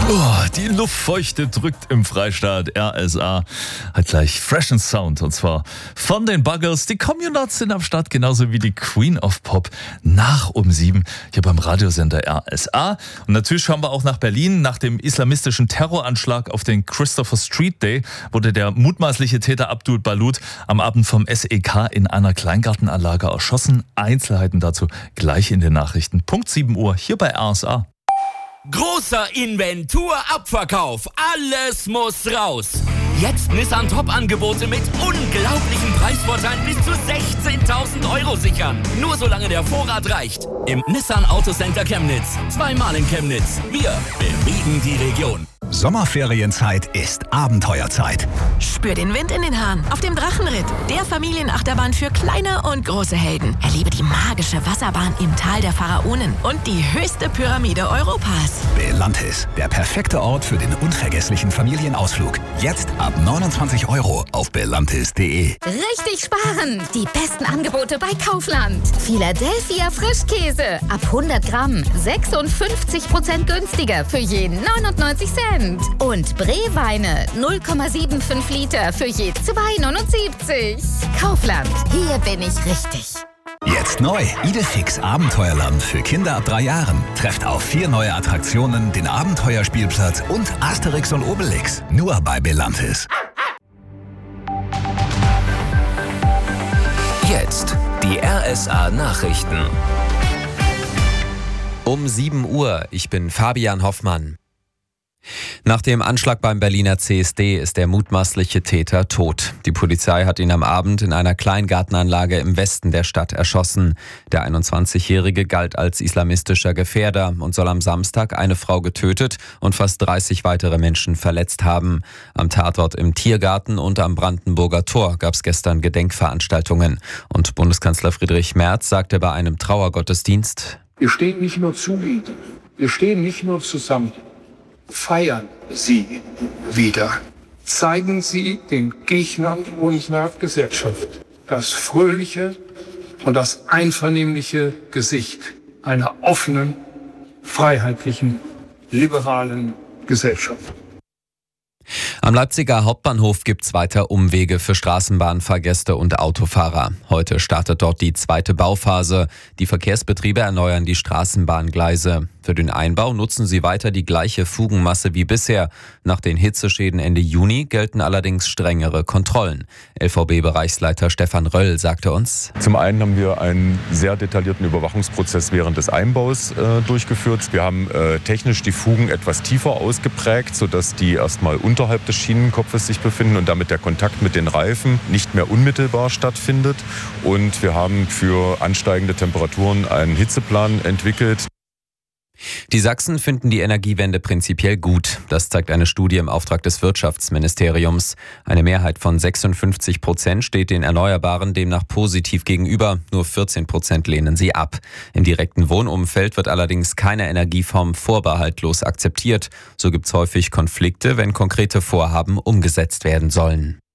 Oh, die Luftfeuchte drückt im Freistaat. RSA hat gleich freshen Sound, und zwar von den Buggers. Die Communards sind am Start, genauso wie die Queen of Pop nach um 7 hier beim Radiosender RSA. Und natürlich schauen wir auch nach Berlin. Nach dem islamistischen Terroranschlag auf den Christopher Street Day wurde der mutmaßliche Täter Abdul Balut am Abend vom SEK in einer Kleingartenanlage erschossen. Einzelheiten dazu gleich in den Nachrichten. Punkt 7 Uhr hier bei RSA. Großer Inventur-Abverkauf. Alles muss raus. Jetzt Nissan Top-Angebote mit unglaublichen Preisvorteilen bis zu 16.000 € sichern. Nur solange der Vorrat reicht. Im Nissan Autocenter Chemnitz. Zweimal in Chemnitz. Wir bewegen die Region. Sommerferienzeit ist Abenteuerzeit. Spür den Wind in den Haaren auf dem Drachenritt, der Familienachterbahn für kleine und große Helden. Erlebe die magische Wasserbahn im Tal der Pharaonen und die höchste Pyramide Europas. Belantis, der perfekte Ort für den unvergesslichen Familienausflug. Jetzt ab 29 € auf belantis.de. Richtig sparen! Die besten Angebote bei Kaufland. Philadelphia Frischkäse ab 100 Gramm 56% günstiger für je 99 Cent. Und Breweine 0,75 Liter für je 2,79. Kaufland, hier bin ich richtig. Jetzt neu, Idefix Abenteuerland für Kinder ab 3 Jahren. Trefft auf 4 neue Attraktionen, den Abenteuerspielplatz und Asterix und Obelix. Nur bei Belantis. Jetzt die RSA Nachrichten. Um 7 Uhr, ich bin Fabian Hoffmann. Nach dem Anschlag beim Berliner CSD ist der mutmaßliche Täter tot. Die Polizei hat ihn am Abend in einer Kleingartenanlage im Westen der Stadt erschossen. Der 21-Jährige galt als islamistischer Gefährder und soll am Samstag eine Frau getötet und fast 30 weitere Menschen verletzt haben. Am Tatort im Tiergarten und am Brandenburger Tor gab es gestern Gedenkveranstaltungen. Und Bundeskanzler Friedrich Merz sagte bei einem Trauergottesdienst: Wir stehen nicht nur zu Ihnen, wir stehen nicht nur zusammen. Feiern Sie wieder. Zeigen Sie den Gegnern unserer Gesellschaft das fröhliche und das einvernehmliche Gesicht einer offenen, freiheitlichen, liberalen Gesellschaft. Am Leipziger Hauptbahnhof gibt's weiter Umwege für Straßenbahnfahrgäste und Autofahrer. Heute startet dort die zweite Bauphase. Die Verkehrsbetriebe erneuern die Straßenbahngleise. Für den Einbau nutzen sie weiter die gleiche Fugenmasse wie bisher. Nach den Hitzeschäden Ende Juni gelten allerdings strengere Kontrollen. LVB-Bereichsleiter Stefan Röll sagte uns: Zum einen haben wir einen sehr detaillierten Überwachungsprozess während des Einbaus durchgeführt. Wir haben technisch die Fugen etwas tiefer ausgeprägt, sodass die erstmal unterhalb des Schienenkopfes sich befinden und damit der Kontakt mit den Reifen nicht mehr unmittelbar stattfindet. Und wir haben für ansteigende Temperaturen einen Hitzeplan entwickelt. Die Sachsen finden die Energiewende prinzipiell gut. Das zeigt eine Studie im Auftrag des Wirtschaftsministeriums. Eine Mehrheit von 56% steht den Erneuerbaren demnach positiv gegenüber. Nur 14% lehnen sie ab. Im direkten Wohnumfeld wird allerdings keine Energieform vorbehaltlos akzeptiert. So gibt es häufig Konflikte, wenn konkrete Vorhaben umgesetzt werden sollen.